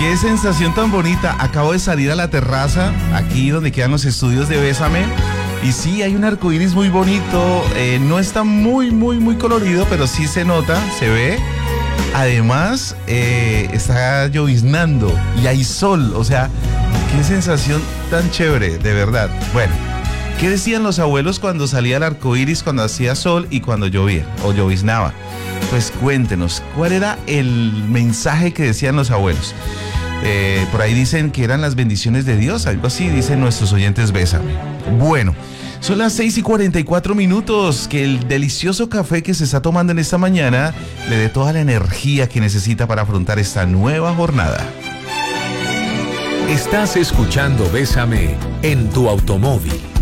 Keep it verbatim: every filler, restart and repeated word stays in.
Qué sensación tan bonita. Acabo de salir a la terraza, aquí donde quedan los estudios de Bésame. Y sí, hay un arco iris muy bonito. Eh, no está muy, muy, muy colorido, pero sí se nota, se ve. Además, eh, está lloviznando y hay sol. O sea, qué sensación tan chévere, de verdad. Bueno, ¿qué decían los abuelos cuando salía el arco iris, cuando hacía sol y cuando llovía o lloviznaba? Pues cuéntenos, ¿cuál era el mensaje que decían los abuelos? Eh, por ahí dicen que eran las bendiciones de Dios, algo así dicen nuestros oyentes Bésame. Bueno, son las seis y cuarenta y cuatro minutos, que el delicioso café que se está tomando en esta mañana le dé toda la energía que necesita para afrontar esta nueva jornada. Estás escuchando Bésame en tu automóvil.